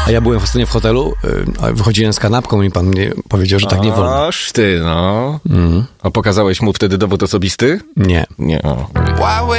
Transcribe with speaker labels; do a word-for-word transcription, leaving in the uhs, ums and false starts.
Speaker 1: A ja byłem ostatnio w hotelu, a wychodziłem z kanapką i pan mnie powiedział, że tak nie wolno.
Speaker 2: Aż ty, no.
Speaker 1: Mm.
Speaker 2: A pokazałeś mu wtedy dowód osobisty?
Speaker 1: Nie.
Speaker 2: Nie, o.